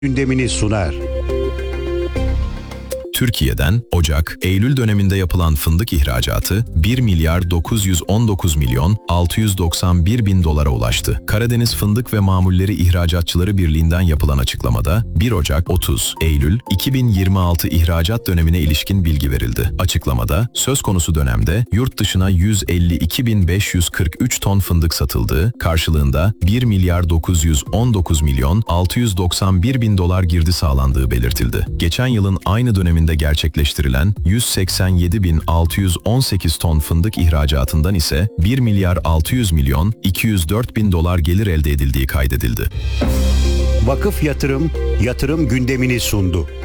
gündemini sunar. Türkiye'den Ocak-Eylül döneminde yapılan fındık ihracatı 1 milyar 919 milyon 691 bin dolara ulaştı. Karadeniz Fındık ve Mamulleri İhracatçıları Birliği'nden yapılan açıklamada 1 Ocak-30 Eylül 2026 ihracat dönemine ilişkin bilgi verildi. Açıklamada söz konusu dönemde yurt dışına 152.543 ton fındık satıldığı, karşılığında 1 milyar 919 milyon 691 bin dolar girdi sağlandığı belirtildi. Geçen yılın aynı döneminde gerçekleştirilen 187.618 ton fındık ihracatından ise 1 milyar 600 milyon 204 bin dolar gelir elde edildiği kaydedildi. Vakıf Yatırım gündemini sundu.